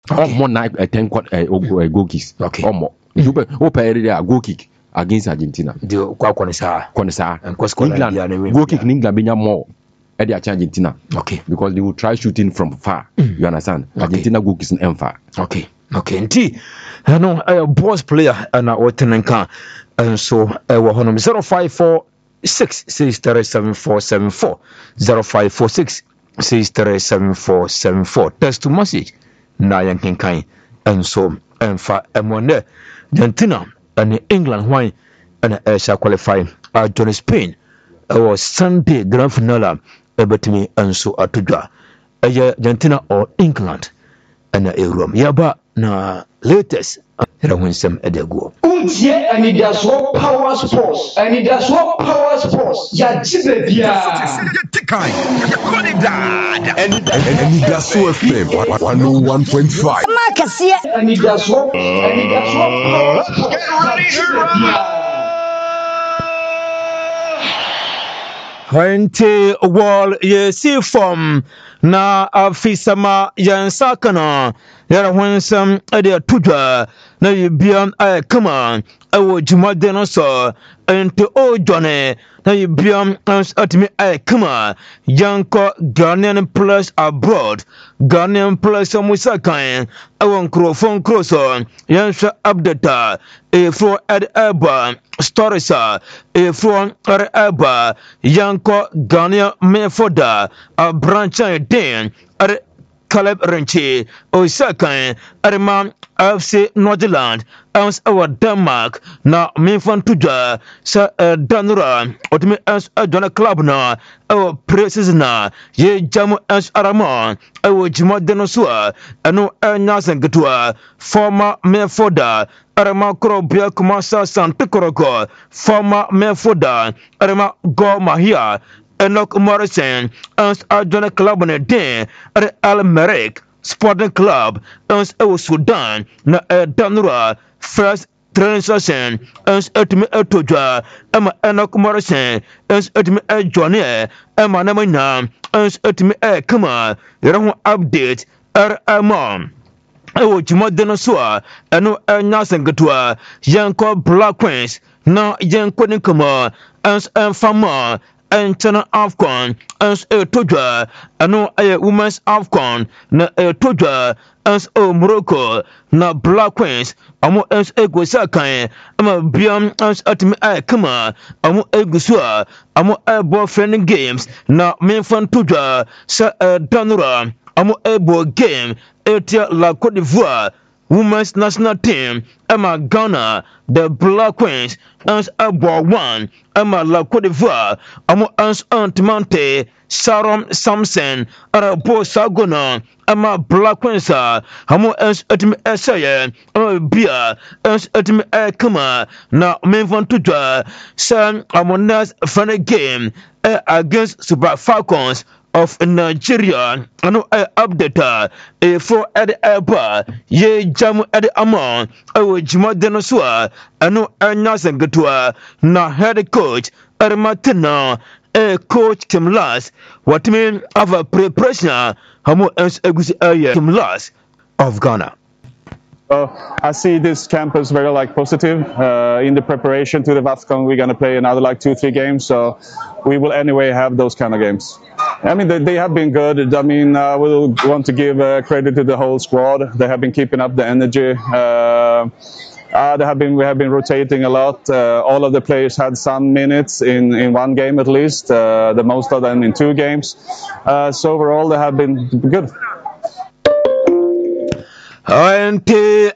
more 10 goal kicks. Okay. More. Open goal kick against Argentina. England goal kick in England benya more at Argentina. Okay. Because they will try shooting from far. You understand? Argentina goal kicks in far. Okay. Nti boss player na Otenenka and so we honum 0546 637474 0546 637474 text message na yankenkan and so emfa emonde Argentina and England why and shall qualify Johnny Spain was Sunday grand finale between and so atudwa Argentina or England and Europe yaba na latest Rawinsem Edego. Untie and it does what power sports ya jibebia and it does so FM 101.5 and it does what power sports. Wente wall ye see from na afisama yansakana yara wansam ade atudwa na yibia kama awo jumade no so ente o jone na yibia atimi kama yanko Ghanaian plus abroad Ghanaian plus musakan awon krofon kroso yansha update fro ad aba stories from aba yanko Ghanaian mefoda a branch den Caleb Renchi Osakan Arima FC Nordland ans our Denmark na Minfan Tuja sa Danura Otime ans Dona Club na our preseason na ye jamu ans Arama our Jima Denosua anu Nasan Gatua former Mefoda Arama Krobia Kumasa Santikoroko former Mefoda Arama Go Mahia Enoch Morrison ans Adona Club na den Al Merrick Sporting Club ans Sudan na Danura first training session ans etime etodwa ama Enoch Morrison ans etime Johnny ama na manya ans etime kama yero update amon ewo jimodeno so eno nyasen gatua yanko Black Queens na yanko nikama ans fama Antenna Afcon as a Toja, and a women's Afcon, na a Toja as a Morocco, na Black Queens, amo as a Gusakan, amo Biam as at me Kama, amo a Gusua, amo a boyfriend games, na Minfan Toja, sa Danura, amo a board game, Etia La Cote d'Ivoire. Women's national team, Emma Ghana, the Black Queens, ans Abo 1, Emma La Cote d'Ivoire, Amo ans Antimante, Sarum Samson, Arabo Sagona, Emma Black Queens, Amo ans Etim Essay, Emma Bia, ans Etim Kama, na Minvan Tuja, San Amonas Funny Game against Super Falcons of Nigeria, ano update for ed eba ye jamu ed amon awo jima denosua ano anyasen gatua na head coach Armatina coach Tim Lass what mean of a preparation hamo ens egusi Tim Lass of Ghana. I see this camp as very positive. In the preparation to the AFCON, we're going to play another 2-3 games. So we will anyway have those kind of games. I mean, they have been good. I mean, we'll want to give credit to the whole squad. They have been keeping up the energy. We have been rotating a lot. All of the players had some minutes in one game at least. The most of them in 2 games. So overall, they have been good. Ante